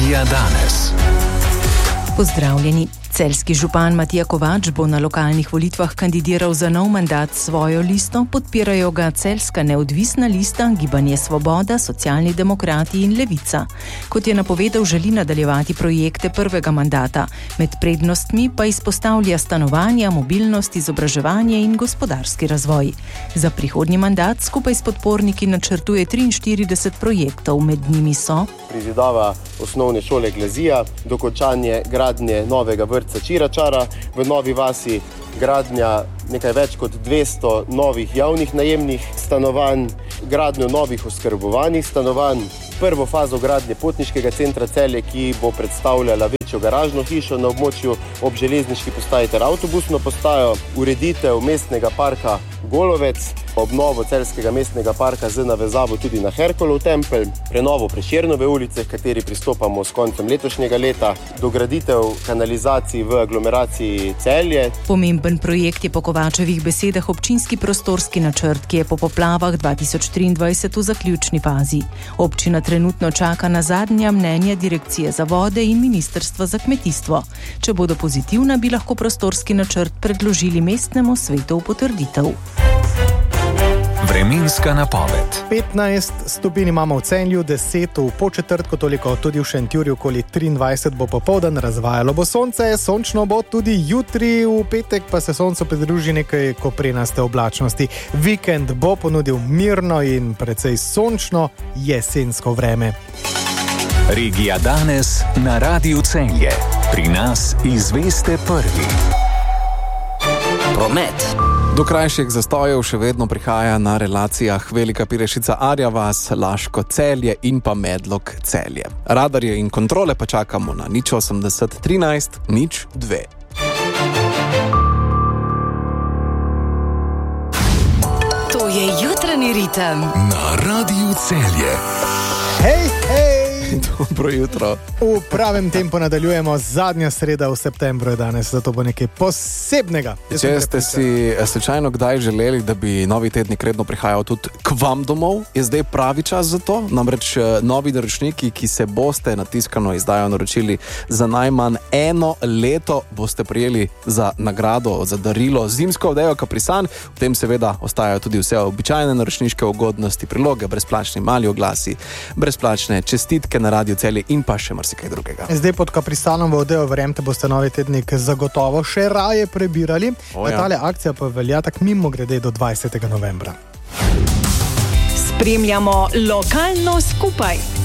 Regija danes. Pozdravljeni. Celjski župan Matija Kovač bo na lokalnih volitvah kandidiral za nov mandat s svojo listo, podpirajo ga Celjska neodvisna lista, Gibanje Svoboda, Socialni demokrati in Levica. Kot je napovedal, želi nadaljevati projekte prvega mandata. Med prednostmi pa izpostavlja stanovanja, mobilnost, izobraževanje in gospodarski razvoj. Za prihodnji mandat skupaj s podporniki načrtuje 43 projektov, med njimi so prizidava osnovne šole Glazija, dokončanje gradnje novega vrtca Čiračara, v Novi vasi gradnja nekaj več kot 200 novih javnih najemnih stanovanj, gradnjo novih oskrbovanih stanovanj, prvo fazo gradnje potniškega centra Celje, ki bo predstavljala večjo garažno hišo na območju ob železniški postaji ter avtobusno postajo, ureditev mestnega parka Golovec, obnovo celjskega mestnega parka z navezavo tudi na Herkulov tempelj, prenovo Prešernove ulice, k kateri pristopamo s koncem letošnjega leta, dograditev kanalizacij v aglomeraciji Celje. Pomemben projekt je po Kovačevih besedah občinski prostorski načrt, ki je po poplavah 2023 v zaključni fazi. Občina trenutno čaka na zadnja mnenja Direkcije za vode in Ministrstva za kmetijstvo. Če bodo pozitivna, bi lahko prostorski načrt predložili mestnemu svetu v potrditev. Vremenska napoved. 15 stopinj imamo v Celju, 10 v Podčetrtku, toliko tudi v Šentjurju, okoli 23 bo popoldan, razvajalo bo sonce, sončno bo tudi jutri, v petek pa se soncu pridruži nekaj koprenaste oblačnosti. Vikend bo ponudil mirno in precej sončno jesensko vreme. Regija danes na Radiu Celje. Pri nas izveste prvi. Promet. Do krajših zastojev še vedno prihaja na relacijah Velika Pirešica-Arja vas, Laško Celje in pa Medlog Celje. Radarje in kontrole pa čakamo na 080 13 02. To je jutranji ritem na Radiu Celje. Hej, hej! Dobro jutro. V pravem tempu nadaljujemo, zadnja sreda v septembru je danes, zato bo nekaj posebnega. Če ste si slučajno kdaj želeli, da bi novi tednik redno prihajal tudi k vam domov, je zdaj pravi čas za to. Namreč novi naročniki, ki se boste na tiskano izdajo naročili za najmanj 1 leto, boste prijeli za nagrado, za darilo zimsko odejo Kaprisan. V tem seveda ostajajo tudi vse običajne naročniške ugodnosti, priloge, brezplačni mali oglasi, brezplačne čestitke na Radiu Celje in pa še marsikaj drugega. Zdaj pod Kaprisanom v odejo, verjemte, boste novi tednik zagotovo še raje prebirali. Tale akcija pa velja tak mimo grede do 20. novembra. Spremljamo lokalno skupaj.